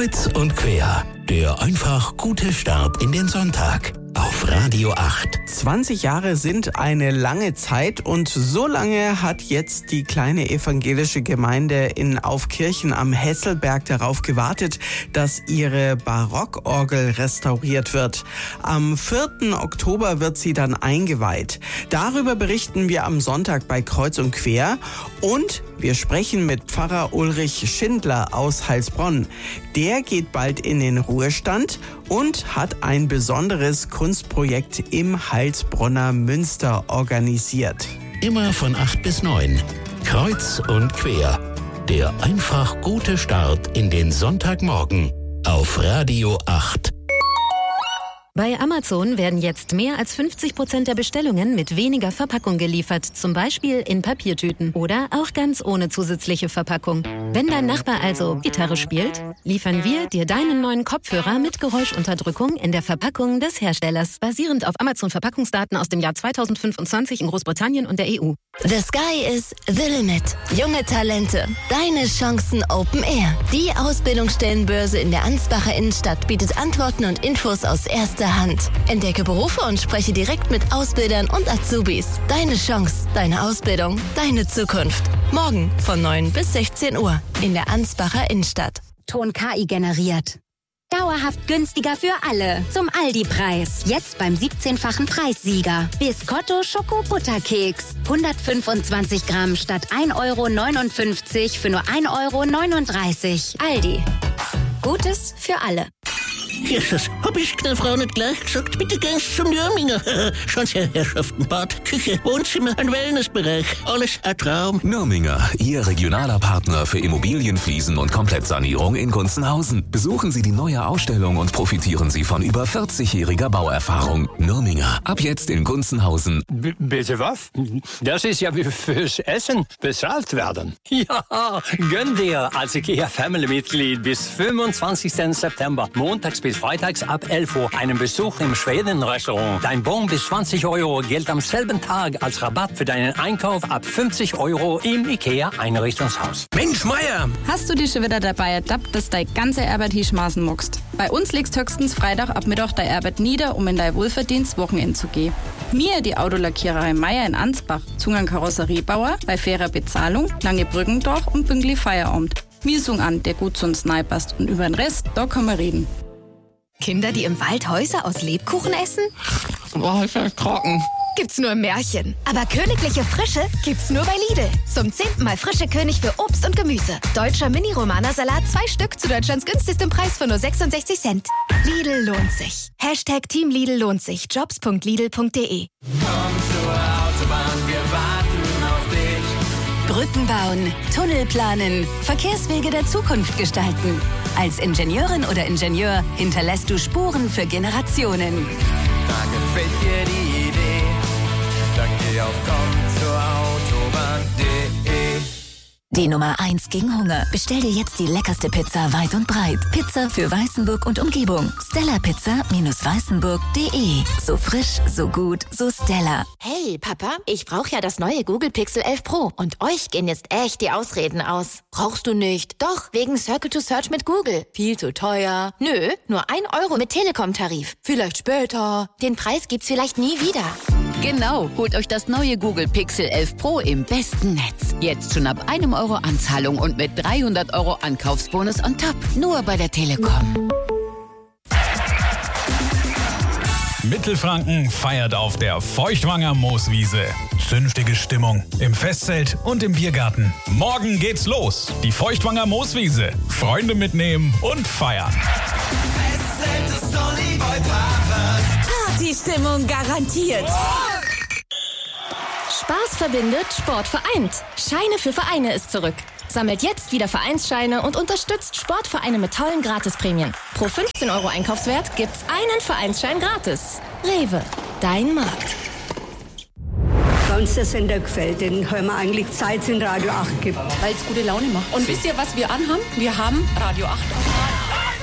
Kreuz und quer, der einfach gute Start in den Sonntag auf Radio 8. 20 Jahre sind eine lange Zeit und so lange hat jetzt die kleine evangelische Gemeinde in Aufkirchen am Hesselberg darauf gewartet, dass ihre Barockorgel restauriert wird. Am 4. Oktober wird sie dann eingeweiht. Darüber berichten wir am Sonntag bei Kreuz und Quer und wir sprechen mit Pfarrer Ulrich Schindler aus Heilsbronn. Der geht bald in den Ruhestand und hat ein besonderes Kunstprojekt im Heilsbronner Münster organisiert. Immer von 8 bis 9. Kreuz und quer. Der einfach gute Start in den Sonntagmorgen auf Radio 8. Bei Amazon werden jetzt mehr als 50% der Bestellungen mit weniger Verpackung geliefert, zum Beispiel in Papiertüten oder auch ganz ohne zusätzliche Verpackung. Wenn dein Nachbar also Gitarre spielt, liefern wir dir deinen neuen Kopfhörer mit Geräuschunterdrückung in der Verpackung des Herstellers, basierend auf Amazon-Verpackungsdaten aus dem Jahr 2025 in Großbritannien und der EU. The sky is the limit. Junge Talente, deine Chancen Open Air. Die Ausbildungsstellenbörse in der Ansbacher Innenstadt bietet Antworten und Infos aus erster Hand. Entdecke Berufe und spreche direkt mit Ausbildern und Azubis. Deine Chance, deine Ausbildung, deine Zukunft. Morgen von 9 bis 16 Uhr in der Ansbacher Innenstadt. Ton KI generiert. Dauerhaft günstiger für alle. Zum Aldi-Preis. Jetzt beim 17-fachen Preissieger. Biscotto Schoko-Butterkeks. 125 Gramm statt 1,59 € für nur 1,39 €. Aldi. Gutes für alle. Jesus, hab ich der Frau nicht gleich gesagt? Bitte gehen Sie zum Nürminger. Schauen Sie, Herrschaften, Bad, Küche, Wohnzimmer, ein Wellnessbereich. Alles ein Traum. Nürminger, Ihr regionaler Partner für Immobilienfliesen und Komplettsanierung in Gunzenhausen. Besuchen Sie die neue Ausstellung und profitieren Sie von über 40-jähriger Bauerfahrung. Nürminger, ab jetzt in Gunzenhausen. Bitte was? Das ist ja wie fürs Essen bezahlt werden. Ja, gönn dir als IKEA-Family-Mitglied bis 25. September, montags bis freitags ab 11 Uhr einen Besuch im Schweden-Restaurant. Dein Bon bis 20 € gilt am selben Tag als Rabatt für deinen Einkauf ab 50 € im IKEA-Einrichtungshaus. Mensch, Meier! Hast du dich schon wieder dabei ertappt, dass dein ganze Arbeit hinschmeißen muckst? Bei uns legst höchstens Freitag ab Mittag deine Arbeit nieder, um in dein Wohlverdienst-Wochenende zu gehen. Mir, die Autolackiererei Meier in Ansbach, Zungen Karosseriebauer, bei fairer Bezahlung, lange Brückendorf und pünktlich Feierabend. Wir suchen an, der gut zu uns nahe passt und über den Rest, da können wir reden. Kinder, die im Wald Häuser aus Lebkuchen essen? Boah, ist ja trocken. Gibt's nur im Märchen. Aber königliche Frische gibt's nur bei Lidl. Zum 10. Mal frische König für Obst und Gemüse. Deutscher Mini-Romana-Salat 2 Stück zu Deutschlands günstigstem Preis von nur 66 Cent. Lidl lohnt sich. Hashtag Team Lidl lohnt sich. Jobs.lidl.de. Komm zur Autobahn, wir warten auf dich. Brücken bauen, Tunnel planen, Verkehrswege der Zukunft gestalten. Als Ingenieurin oder Ingenieur hinterlässt du Spuren für Generationen. Da gefällt dir die Idee, dann geh auf kommzurautobahn.de. Die Nummer 1 gegen Hunger. Bestell dir jetzt die leckerste Pizza weit und breit. Pizza für Weißenburg und Umgebung. Stella-Pizza-Weißenburg.de. So frisch, so gut, so Stella. Hey, Papa, ich brauche ja das neue Google Pixel 11 Pro. Und euch gehen jetzt echt die Ausreden aus. Brauchst du nicht? Doch, wegen Circle to Search mit Google. Viel zu teuer. Nö, nur 1 € mit Telekom-Tarif. Vielleicht später. Den Preis gibt's vielleicht nie wieder. Genau, holt euch das neue Google Pixel 11 Pro im besten Netz. Jetzt schon ab 1 € Anzahlung und mit 300 € Ankaufsbonus on top. Nur bei der Telekom. Mittelfranken feiert auf der Feuchtwanger Mooswiese. Zünftige Stimmung im Festzelt und im Biergarten. Morgen geht's los. Die Feuchtwanger Mooswiese. Freunde mitnehmen und feiern. Partystimmung garantiert. Spaß verbindet, Sport vereint. Scheine für Vereine ist zurück. Sammelt jetzt wieder Vereinsscheine und unterstützt Sportvereine mit tollen Gratisprämien. Pro 15 € Einkaufswert gibt's einen Vereinsschein gratis. Rewe, dein Markt. Bei uns der Sender gefällt, den hören wir eigentlich seit es in Radio 8 gibt. Weil es gute Laune macht. Und wisst ihr, was wir anhaben? Wir haben Radio 8.